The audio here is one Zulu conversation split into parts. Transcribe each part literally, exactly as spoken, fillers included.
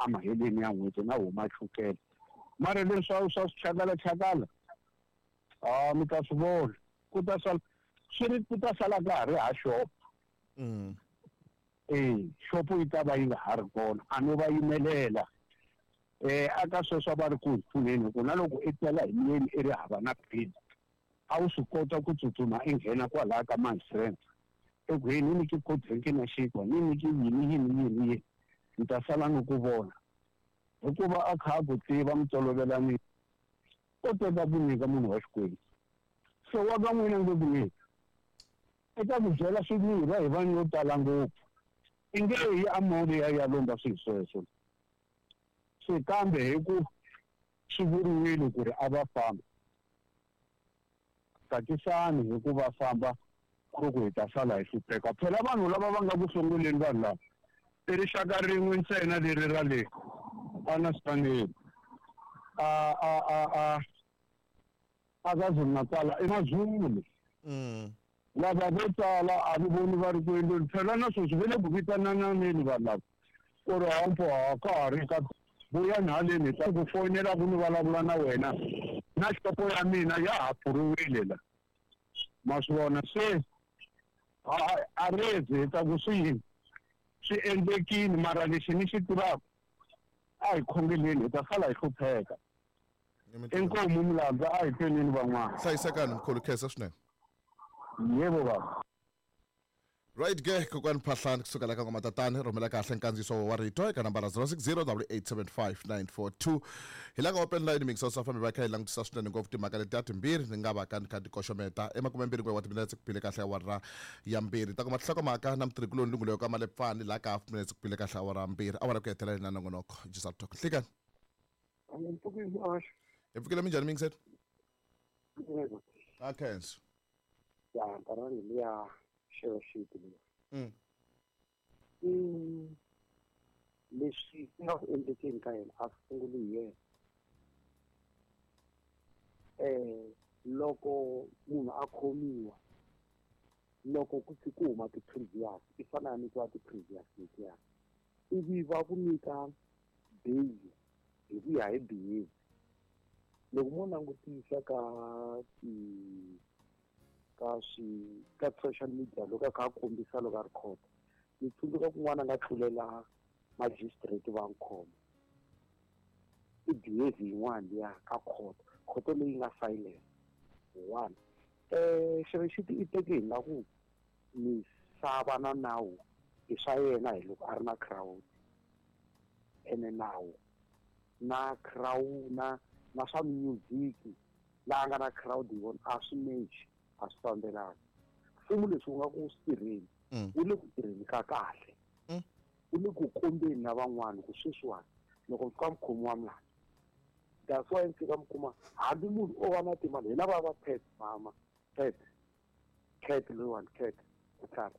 amaheleni ya n'hweti na huma chukele mara leswi swa chakala chakala ah mi ta swi vona ku ta sala swi ri ku ta sala ka ha ri ha shop mm eh shopo yi ta va yi nga ha ri kona a no va yimelela eh aka sweswo va ri ku pfuneni ku na loko i tela hi miyeni i ri hava na pin a wu swi kota ku tsutsuma i nghena kwalaya ka Mansrand eku he ni ki ko drinki na xikwa ni ni ki yini yini yini ni ta sala ni ku vona hikuva a kha ku tiva mutolovelani o teka ku nyika munhu wa xikwembu so wa ka n'wina nge ku nyika eka ku byela swin'wa hi vanhu vo tala ngopfu i nge hi amore ya ya lomba swilo sweswo se kambe hi ku swi vuriwile ku ri a va famba tsakisani hi ku va famba ku hi ta sala hi hlupheka phela vanhu lava va nga ku sunguleni vanhu lava i rixaka rin'we ntsena leri ra le understanding a a a a a KwaZulu-Natal i maZulu mm lava vo tala a vi voni va ri ku endleni phela na sweswi ve le ku vitanananeni vanhu lava ku ri hampo a ka ha ri ka vuyani haleni hi ta ku fonela ku ni vulavula na wena na xopo ya mina ya ha pfuriwile la ma swi vona se a rezi hi ta ku swi yini swi endlekile mara lexi ni xi tivaka a hi khongeleni hi ta sala hi hlupheka inkomu milandza a hi peneni van'wana hlayisekani mkhulu khesa swinene yebo baba right ke kokwani Phahlani kusukela ka N'wamatatani rhumela kahle nkandziyiso wa rito eka nambara zero six zero eight eight seven five nine four two hi la ka open line mingso sa family va kha hi langutisa swinene ngopfu timhaka leti ta timbirhi ni nga va ka ni kha ti koxometa emakumembirhi wa timinetse ku phile kahle awara ya mbirhi ta kuma tinhlakomhaka na mutirhikuloni lunguleyo ka Malepfani la ka half minutes ku phile kahle awara ya mbirhi awara ku hetelela na nongonoko Jisal Talk hlikani hi pfukile minjhani mingiseto akhenso ya nkarhi liya share sheet leyi mm mm leswi nga ku endlekeni ka yena a sunguli hi yena eh loko munhu a khomiwa loko ku fi ku huma ti-previous i fana na nyikiwa ti-previous letiya ivi va ku nyika bail hi ku ya hi behavior loko mo langutisa ka ti ka swi ka social media loko a kha a kombisa loko a ri court ni tsundzuka kun'wana a nga tlulela magistrate va nkhoma i behavior yin'wana liya ka court court leyi nga silent one eh xirexiti i teke hi nga ku misava na nawu i swa yena hi loko a ri na crowd ene nawu na crowd na na swa music laha nga na crowd yona a swi mechi a swi fambelana mfumo leswi wu nga ku switirheni wu le ku tirheni ka kahle wu le ku kombeni na van'wana ku sweswiwani loko ka mukhomi wa milanga that's why ndzi fika mi kuma hambi munhu o va na timali hi lava va pet mama pet cat loyiwani cat kutala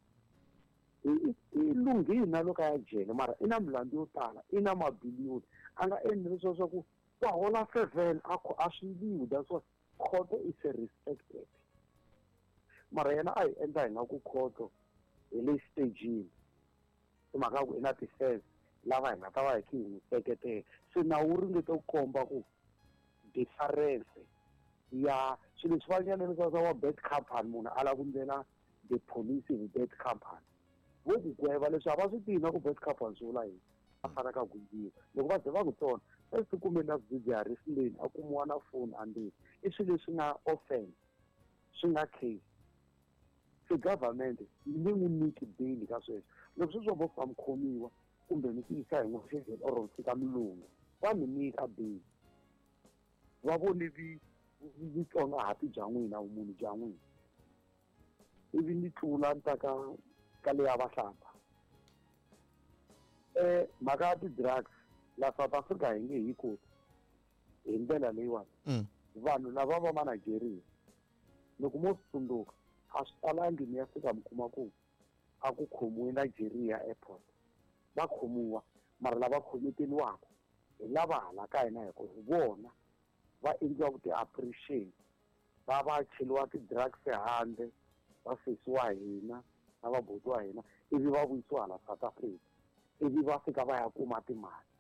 i lunghini na loko ya jele mara i na milandzu yo tala i na mabiliyoni a nga endli leswiya swa ku va hola seven a swi liwi that's why court is respected mara yena a hi endla hi nga ku court hi le stagini i mhaka ku i na ti-fans lava hi nga ta va hi khi hi n'wi seketela se nawu wu ringete ku komba ku difference ya swilo leswi va nyaneni swa wa bad company munhu a lava ku ndlela the police hi bad company vo ku gweva leswi a va swi tivi na ku bad company swi vula yini a fanaka ku yiva loko va ze va ku tona a swi tikumeni na swidzidziharisi leni a kumiwa na foni andini i swilo leswi nga offense swi nga case se government yi nge n'wi nyiki bail ka sweswo loko swi swo vo fika mi khomiwa kumbe mi ti yisa hi n'wexezeni or fika milungu va mi nyika bail va vone vutsongahati bya n'wina vumunhu bya n'wina ivi ni tlula nta ka ka leya vahlamba eh mhaka ya ti-drugs la South Africa hi nge hi koti hi ndlela leyiwani vanhu lava va manageria loko mo swi tsundzuka a swi talangi mi ya fika mi kuma ku a ku khomiwe Nigeria airport va khomiwa mara lava khometeliwaka hi lava hala ka hina hi ku vona va endliwa ku ti-appreciate va va cheliwa ti-drugs handle va fesiwa hina na vaboti wa hina ivi va vuyisiwa hala South Africa ivi va fika va ya kuma timali